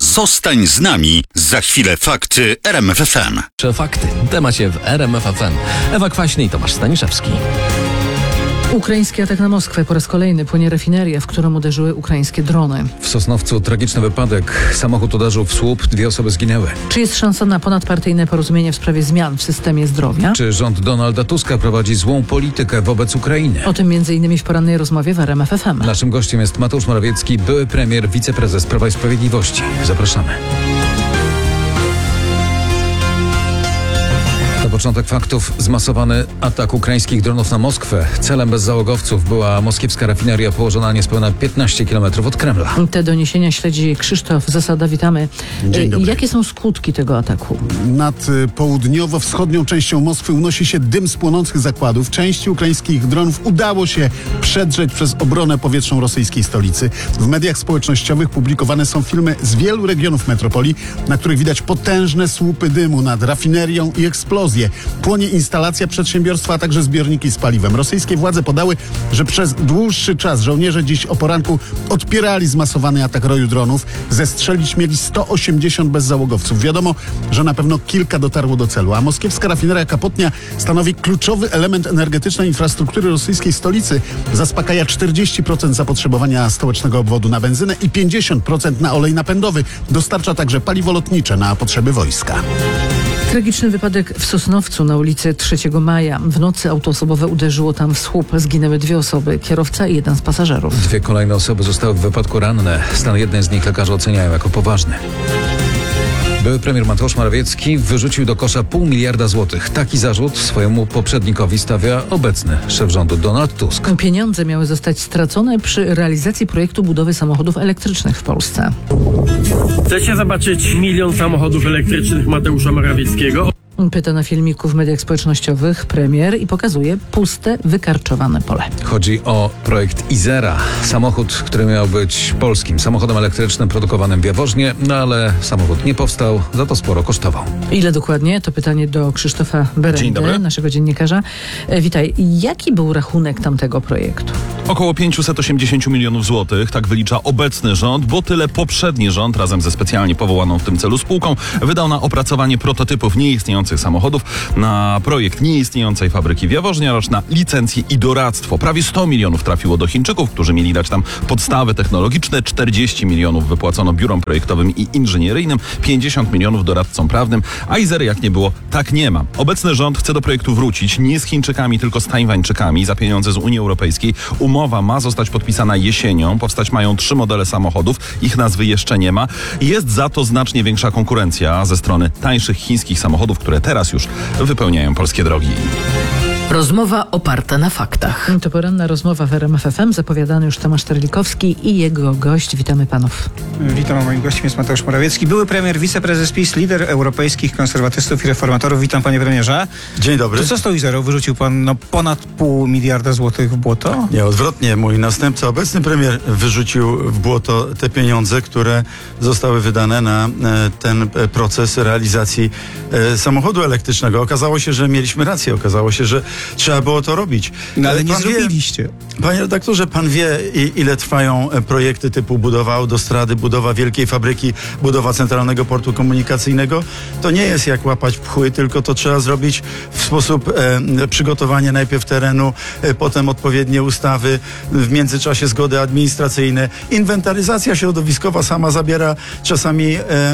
Zostań z nami. Za chwilę fakty RMF FM. Fakty. Temacie w RMF FM. Ewa Kwaśny i Tomasz Staniszewski. Ukraiński atak na Moskwę. Po raz kolejny płonie rafineria, w którą uderzyły ukraińskie drony. W Sosnowcu tragiczny wypadek. Samochód uderzył w słup, 2 osoby zginęły. Czy jest szansa na ponadpartyjne porozumienie w sprawie zmian w systemie zdrowia? Czy rząd Donalda Tuska prowadzi złą politykę wobec Ukrainy? O tym m.in. w porannej rozmowie w RMF FM. Naszym gościem jest Mateusz Morawiecki, były premier, wiceprezes Prawa i Sprawiedliwości. Zapraszamy. Na początek faktów. Zmasowany atak ukraińskich dronów na Moskwę. Celem bezzałogowców była moskiewska rafineria położona niespełna 15 km od Kremla. Te doniesienia śledzi Krzysztof Zasada. Witamy. Dzień dobry. Jakie są skutki tego ataku? Nad południowo-wschodnią częścią Moskwy unosi się dym z płonących zakładów. Części ukraińskich dronów udało się przedrzeć przez obronę powietrzną rosyjskiej stolicy. W mediach społecznościowych publikowane są filmy z wielu regionów metropolii, na których widać potężne słupy dymu nad rafinerią i eksplozje. Płonie instalacja przedsiębiorstwa, a także zbiorniki z paliwem. Rosyjskie władze podały, że przez dłuższy czas żołnierze dziś o poranku odpierali zmasowany atak roju dronów. Zestrzelić mieli 180 bezzałogowców. Wiadomo, że na pewno kilka dotarło do celu, a moskiewska rafineria Kapotnia stanowi kluczowy element energetycznej infrastruktury rosyjskiej stolicy. Zaspokaja 40% zapotrzebowania stołecznego obwodu na benzynę i 50% na olej napędowy. Dostarcza także paliwo lotnicze na potrzeby wojska. Tragiczny wypadek w Sosnowcu na ulicy 3 Maja. W nocy auto osobowe uderzyło tam w słup. Zginęły 2 osoby, kierowca i 1 z pasażerów. 2 kolejne osoby zostały w wypadku ranne. Stan jednej z nich lekarze oceniają jako poważny. Były premier Mateusz Morawiecki wyrzucił do kosza $500 miliarda złotych. Taki zarzut swojemu poprzednikowi stawia obecny szef rządu Donald Tusk. Pieniądze miały zostać stracone przy realizacji projektu budowy samochodów elektrycznych w Polsce. Chcecie zobaczyć 1 milion samochodów elektrycznych Mateusza Morawieckiego? Pyta na filmiku w mediach społecznościowych premier i pokazuje puste, wykarczowane pole. Chodzi o projekt Izera. Samochód, który miał być polskim samochodem elektrycznym produkowanym w Jaworznie, no ale samochód nie powstał, za to sporo kosztował. Ile dokładnie? To pytanie do Krzysztofa Berendy, naszego dziennikarza. Witaj. Jaki był rachunek tamtego projektu? Około 580 milionów złotych, tak wylicza obecny rząd, bo tyle poprzedni rząd razem ze specjalnie powołaną w tym celu spółką wydał na opracowanie prototypów nieistniejących samochodów, na projekt nieistniejącej fabryki w Jaworznie oraz na licencje i doradztwo. Prawie 100 milionów trafiło do Chińczyków, którzy mieli dać tam podstawy technologiczne, 40 milionów wypłacono biurom projektowym i inżynieryjnym, 50 milionów doradcom prawnym, a Izery jak nie było, tak nie ma. Obecny rząd chce do projektu wrócić nie z Chińczykami, tylko z Tajwańczykami za pieniądze z Unii Europejskiej. Umowa ma zostać podpisana jesienią, powstać mają 3 modele samochodów, ich nazwy jeszcze nie ma. Jest za to znacznie większa konkurencja ze strony tańszych chińskich samochodów, które teraz już wypełniają polskie drogi. Rozmowa oparta na faktach. To poranna rozmowa w RMF FM. Zapowiadany już Tomasz Terlikowski i jego gość. Witamy panów. Witam, moim gościem jest Mateusz Morawiecki, były premier, wiceprezes PiS, lider europejskich konserwatystów i reformatorów. Witam, panie premierze. Dzień dobry. To co z tą Izerą? Wyrzucił pan ponad $500 miliarda złotych w błoto? Nie, odwrotnie. Mój następca, obecny premier, wyrzucił w błoto te pieniądze, które zostały wydane na ten proces realizacji samochodu elektrycznego. Okazało się, że mieliśmy rację. Okazało się, że trzeba było to robić. No ale nie zrobiliście. Panie redaktorze, pan wie, ile trwają projekty typu budowa autostrady, budowa wielkiej fabryki, budowa centralnego portu komunikacyjnego. To nie jest jak łapać pchły, tylko to trzeba zrobić w sposób przygotowania najpierw terenu, potem odpowiednie ustawy, w międzyczasie zgody administracyjne. Inwentaryzacja środowiskowa sama zabiera czasami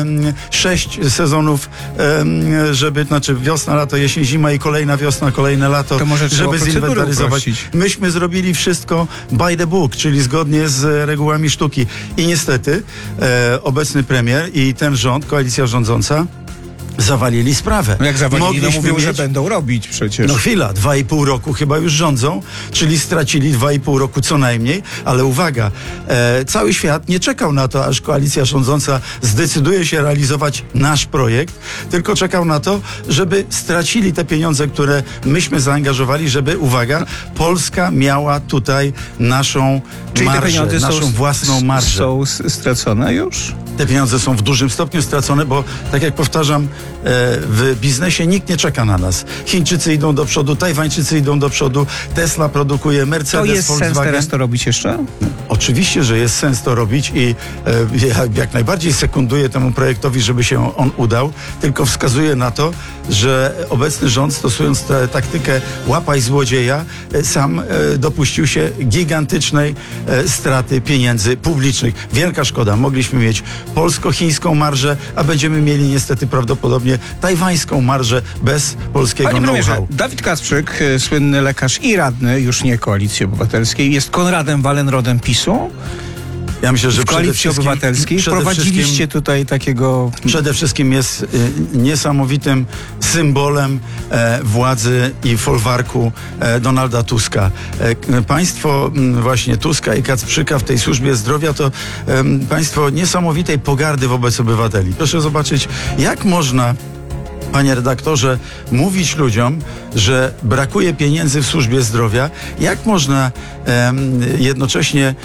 6 sezonów, znaczy wiosna, lato, jesień, zima i kolejna wiosna, kolejne lato, to może żeby zinwentaryzować. Myśmy zrobili wszystko by the book, czyli zgodnie z regułami sztuki. I niestety obecny premier i ten rząd, koalicja rządząca, zawalili sprawę. No jak zawalili, no mówią, że będą robić przecież. No chwila, 2,5 roku chyba już rządzą, czyli stracili 2,5 roku co najmniej, ale uwaga, cały świat nie czekał na to, aż koalicja rządząca zdecyduje się realizować nasz projekt, tylko czekał na to, żeby stracili te pieniądze, które myśmy zaangażowali, żeby, uwaga, Polska miała tutaj naszą marżę, naszą własną marżę. Są stracone już? Te pieniądze są w dużym stopniu stracone, bo tak jak powtarzam, w biznesie nikt nie czeka na nas. Chińczycy idą do przodu, Tajwańczycy idą do przodu, Tesla produkuje, Mercedes, To jest Volkswagen. sens teraz to robić jeszcze? Oczywiście, że jest sens to robić i ja jak najbardziej sekunduję temu projektowi, żeby się on udał, tylko wskazuję na to, że obecny rząd, stosując tę taktykę łapaj złodzieja, sam dopuścił się gigantycznej straty pieniędzy publicznych. Wielka szkoda. Mogliśmy mieć polsko-chińską marżę, a będziemy mieli niestety prawdopodobnie tajwańską marżę bez polskiego Panie premierze, know-how. Dawid Kasprzyk, słynny lekarz i radny, już nie Koalicji Obywatelskiej, jest Konradem Wallenrodem PiS-u. Ja myślę, że W Koalicji Obywatelskiej wprowadziliście tutaj takiego... Przede wszystkim jest niesamowitym symbolem władzy i folwarku Donalda Tuska. Państwo właśnie Tuska i Kacprzyka w tej służbie zdrowia to państwo niesamowitej pogardy wobec obywateli. Proszę zobaczyć, jak można, panie redaktorze, mówić ludziom, że brakuje pieniędzy w służbie zdrowia, jak można jednocześnie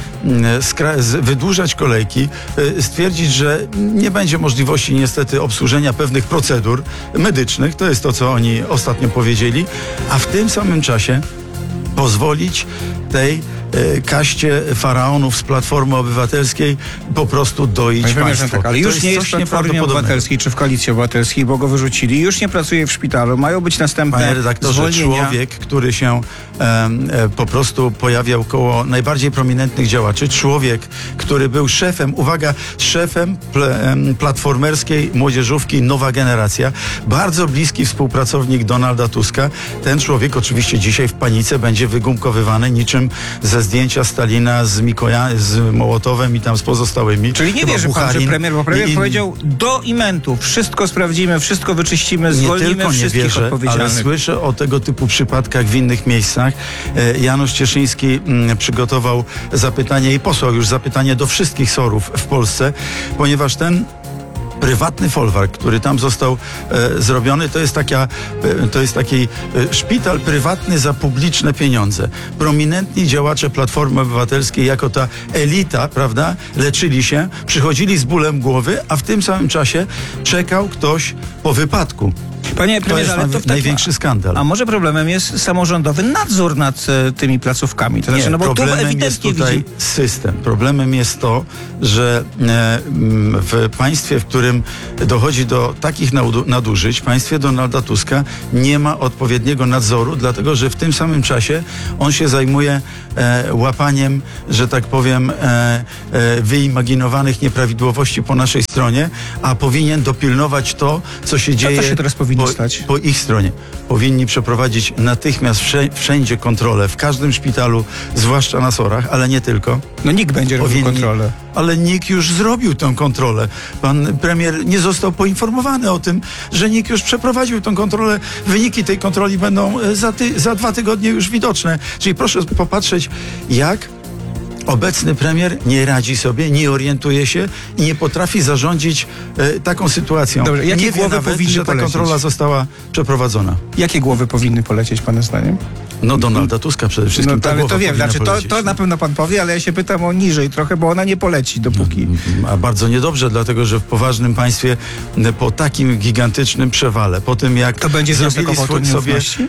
wydłużać kolejki, stwierdzić, że nie będzie możliwości niestety obsłużenia pewnych procedur medycznych, to jest to, co oni ostatnio powiedzieli, a w tym samym czasie pozwolić tej kaście faraonów z Platformy Obywatelskiej po prostu doić państwo. Tak, ale już nie jest w Platformie Obywatelskiej czy w Koalicji Obywatelskiej, bo go wyrzucili, już nie pracuje w szpitalu, mają być następne Panie redaktorze, zwolnienia. człowiek, który się po prostu pojawiał koło najbardziej prominentnych działaczy, człowiek, który był szefem, uwaga, szefem platformerskiej młodzieżówki Nowa Generacja, bardzo bliski współpracownik Donalda Tuska, ten człowiek oczywiście dzisiaj w panice będzie wygumkowywany niczym ze zdjęcia Stalina z Mołotowem i tam z pozostałymi. Czyli nie wierzy pan, że premier, bo premier powiedział do imentu, wszystko sprawdzimy, wszystko wyczyścimy, zwolnimy nie wszystkich wierzę, odpowiedzialnych. ale słyszę o tego typu przypadkach w innych miejscach. Janusz Cieszyński przygotował zapytanie i posłał już zapytanie do wszystkich SOR-ów w Polsce, ponieważ ten prywatny folwark, który tam został zrobiony, to jest taki szpital prywatny za publiczne pieniądze. Prominentni działacze Platformy Obywatelskiej jako ta elita, prawda, leczyli się, przychodzili z bólem głowy, a w tym samym czasie czekał ktoś po wypadku. Panie premierze, to jest największy skandal. A może problemem jest samorządowy nadzór nad tymi placówkami? To znaczy, no bo tu problemem ewidentnie jest tutaj system. Problemem jest to, że w państwie, w którym dochodzi do takich nadużyć, państwie Donalda Tuska, nie ma odpowiedniego nadzoru, dlatego że w tym samym czasie on się zajmuje łapaniem, że tak powiem, wyimaginowanych nieprawidłowości po naszej stronie, a powinien dopilnować to, co się dzieje. Co się teraz powinno stać? Po ich stronie. Powinni przeprowadzić natychmiast wszędzie kontrolę, w każdym szpitalu, zwłaszcza na SOR-ach, ale nie tylko. No nikt będzie robił kontrolę. Ale NIK już zrobił tę kontrolę. Pan premier nie został poinformowany o tym, że NIK już przeprowadził tę kontrolę. Wyniki tej kontroli będą za 2 tygodnie już widoczne. Czyli proszę popatrzeć, jak obecny premier nie radzi sobie, nie orientuje się i nie potrafi zarządzić taką sytuacją. Dobrze, jakie nie wie głowy nawet, powinny że ta polecieć? kontrola została przeprowadzona. Jakie głowy powinny polecieć, pana zdaniem? No Donalda Tuska przede wszystkim. No, ta ale głowa to wiem, powinna znaczy polecieć. to na pewno pan powie, ale ja się pytam o niżej trochę, bo ona nie poleci dopóki. A bardzo niedobrze, dlatego że w poważnym państwie po takim gigantycznym przewale, po tym jak To będzie zrobili wniosek o wotum sobie nieufności?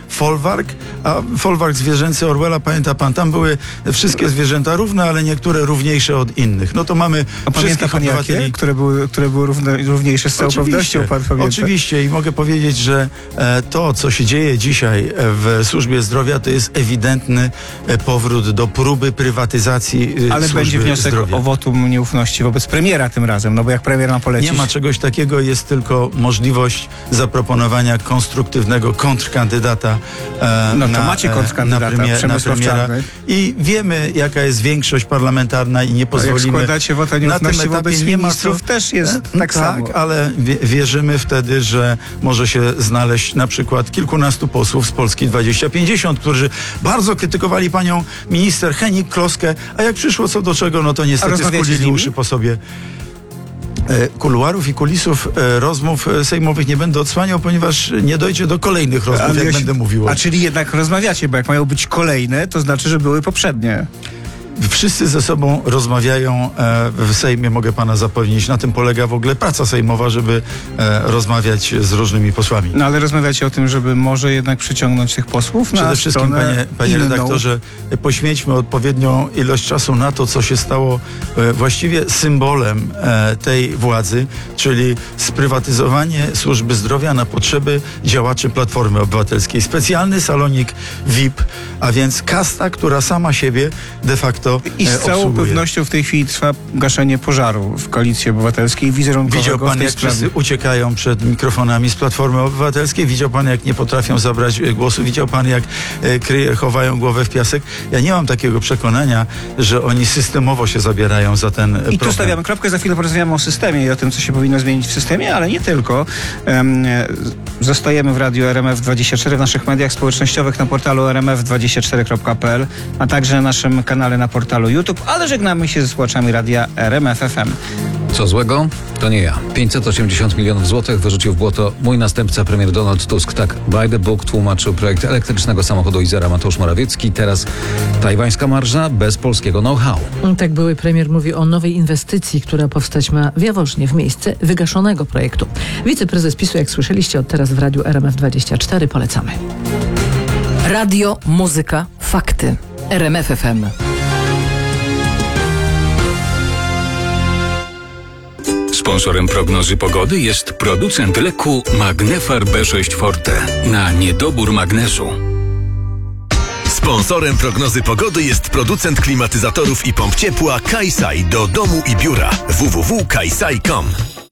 folwark zwierzęcy Orwella, pamięta pan, tam były wszystkie zwierzęta równe, ale niektóre równiejsze od innych. No to mamy A pamięta pan jakie? obywateli, które były równiejsze z całą pewnością, pan pamięta? Oczywiście i mogę powiedzieć, że to, co się dzieje dzisiaj w służbie zdrowia, to jest ewidentny powrót do próby prywatyzacji Ale służby będzie wniosek zdrowia. o wotum nieufności wobec premiera tym razem, no bo jak premier ma polecić... Nie ma czegoś takiego, jest tylko możliwość zaproponowania konstruktywnego kontrkandydata No to macie kontrkandydata, Przemysław Czarnek. I wiemy, jaka jest większość parlamentarna i nie Jak pozwolimy... składacie wota nieufności wobec ministrów, też jest tak samo. Tak, ale wierzymy wtedy, że może się znaleźć na przykład kilkunastu posłów z Polski 2050, którzy bardzo krytykowali panią minister Hennig-Kloskę, a jak przyszło co do czego, no to niestety skulili uszy po sobie. Kuluarów i kulisów rozmów sejmowych nie będę odsłaniał, ponieważ nie dojdzie do kolejnych rozmów, jak będę mówił. A czyli jednak rozmawiacie, bo jak mają być kolejne, to znaczy, że były poprzednie. Wszyscy ze sobą rozmawiają w Sejmie, mogę pana zapewnić. Na tym polega w ogóle praca sejmowa, żeby rozmawiać z różnymi posłami. No ale rozmawiacie o tym, żeby może jednak przyciągnąć tych posłów na Przede wszystkim, stronę panie inną. redaktorze, poświęćmy odpowiednią ilość czasu na to, co się stało właściwie symbolem tej władzy, czyli sprywatyzowanie służby zdrowia na potrzeby działaczy Platformy Obywatelskiej. Specjalny salonik VIP, a więc kasta, która sama siebie de facto I z całą obsługuje. pewnością w tej chwili trwa gaszenie pożaru w Koalicji Obywatelskiej, wizerunkowego Widział pan, w tej jak sprawie. wszyscy uciekają przed mikrofonami z Platformy Obywatelskiej? Widział pan, jak nie potrafią zabrać głosu? Widział pan, jak chowają głowę w piasek? Ja nie mam takiego przekonania, że oni systemowo się zabierają za ten problem. I tu stawiamy kropkę, za chwilę porozmawiamy o systemie i o tym, co się powinno zmienić w systemie, ale nie tylko. Zostajemy w Radiu RMF24, w naszych mediach społecznościowych, na portalu rmf24.pl, a także na naszym kanale na portalu YouTube, ale żegnamy się ze słuchaczami Radia RMF FM. Co złego? To nie ja. 580 milionów złotych wyrzucił w błoto mój następca, premier Donald Tusk. Tak, by the book tłumaczył projekt elektrycznego samochodu Izera Mateusz Morawiecki. Teraz tajwańska marża bez polskiego know-how. Tak były premier mówi o nowej inwestycji, która powstać ma w Jaworznie w miejsce wygaszonego projektu. Wiceprezes PiS-u, jak słyszeliście, od teraz w Radiu RMF24. Polecamy. Radio, muzyka, fakty. RMF FM. Sponsorem prognozy pogody jest producent leku Magnefar B6 Forte na niedobór magnezu. Sponsorem prognozy pogody jest producent klimatyzatorów i pomp ciepła Kaisai do domu i biura www.kaisai.com.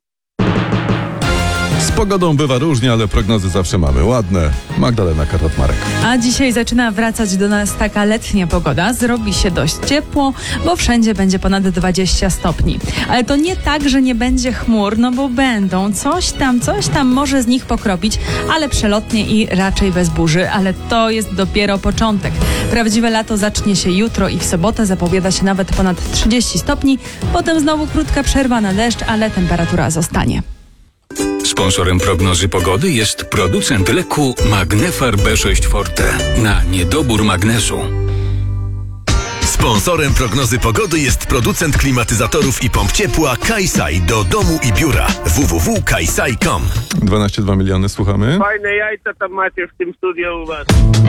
Z pogodą bywa różnie, ale prognozy zawsze mamy ładne. Magdalena Karot-Marek. A dzisiaj zaczyna wracać do nas taka letnia pogoda. Zrobi się dość ciepło, bo wszędzie będzie ponad 20 stopni. Ale to nie tak, że nie będzie chmur, no bo będą. Coś tam może z nich pokropić, ale przelotnie i raczej bez burzy. Ale to jest dopiero początek. Prawdziwe lato zacznie się jutro i w sobotę zapowiada się nawet ponad 30 stopni. Potem znowu krótka przerwa na deszcz, ale temperatura zostanie. Sponsorem prognozy pogody jest producent leku Magnefar B6 Forte na niedobór magnezu. Sponsorem prognozy pogody jest producent klimatyzatorów i pomp ciepła Kaisai do domu i biura www.kaisai.com. 12,2 miliony, słuchamy. Fajne jajca tam macie w tym studiu u was.